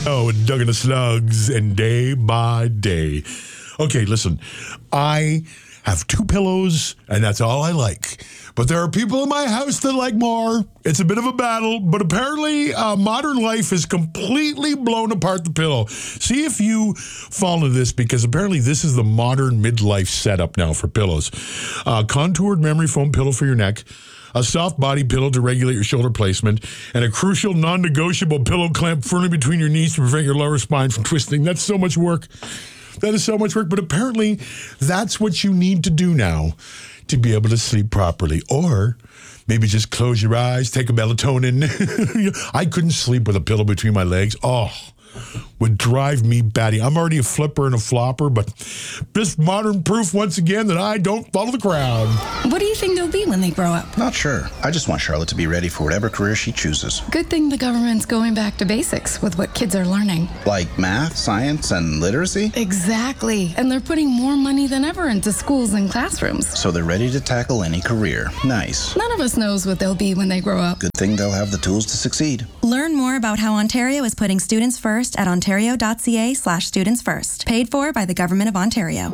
and Doug and the Slugs and Day by Day. Okay, listen, I have 2 pillows, and that's all I like. But there are people in my house that like more. It's a bit of a battle, but apparently modern life has completely blown apart the pillow. See if you fall into this, because apparently this is the modern midlife setup now for pillows. Contoured memory foam pillow for your neck, a soft body pillow to regulate your shoulder placement, and a crucial non-negotiable pillow clamp firmly between your knees to prevent your lower spine from twisting. That's so much work. That is so much work, but apparently that's what you need to do now to be able to sleep properly. Or maybe just close your eyes, take a melatonin. I couldn't sleep with a pillow between my legs. Oh, would drive me batty. I'm already a flipper and a flopper, but this modern proof once again that I don't follow the crowd. What do you think they'll be when they grow up? Not sure. I just want Charlotte to be ready for whatever career she chooses. Good thing the government's going back to basics with what kids are learning. Like math, science, and literacy? Exactly. And they're putting more money than ever into schools and classrooms. So they're ready to tackle any career. Nice. None of us knows what they'll be when they grow up. Good thing they'll have the tools to succeed. Learn more about how Ontario is putting students first at ontario.ca/students first. Paid for by the Government of Ontario.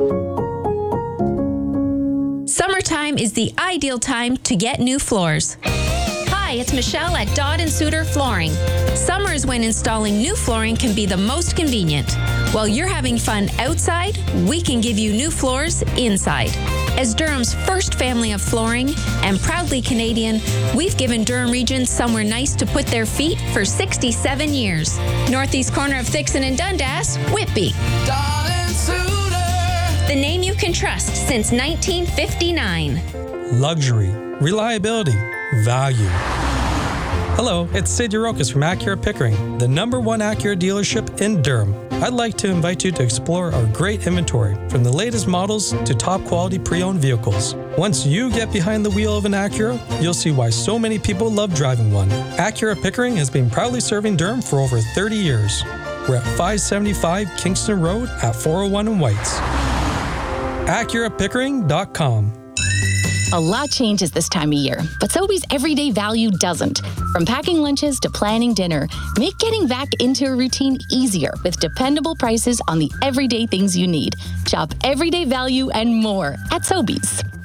Summertime is the ideal time to get new floors. Hi, it's Michelle at Dodd & Suter Flooring. Summer is when installing new flooring can be the most convenient. While you're having fun outside, we can give you new floors inside. As Durham's first family of flooring and proudly Canadian, we've given Durham Region somewhere nice to put their feet for 67 years. Northeast corner of Thixon and Dundas, Whitby. Dodd & Suter. The name you can trust since 1959. Luxury, reliability, value. Hello, it's Sid Yurokis from Acura Pickering, the #1 Acura dealership in Durham. I'd like to invite you to explore our great inventory, from the latest models to top quality pre-owned vehicles. Once you get behind the wheel of an Acura, you'll see why so many people love driving one. Acura Pickering has been proudly serving Durham for over 30 years. We're at 575 Kingston Road at 401 in Whites. AcuraPickering.com. A lot changes this time of year, but Sobeys Everyday Value doesn't. From packing lunches to planning dinner, make getting back into a routine easier with dependable prices on the everyday things you need. Shop Everyday Value and more at Sobeys.